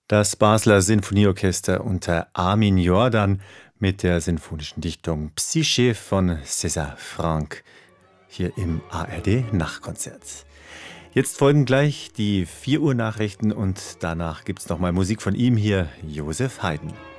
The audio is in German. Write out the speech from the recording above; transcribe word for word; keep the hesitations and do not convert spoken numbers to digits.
Das Basler Sinfonieorchester unter Armin Jordan mit der sinfonischen Dichtung Psyche von César Franck hier im A R D-Nachtkonzert. Jetzt folgen gleich die vier Uhr Nachrichten und danach gibt's noch mal Musik von ihm hier, Joseph Haydn.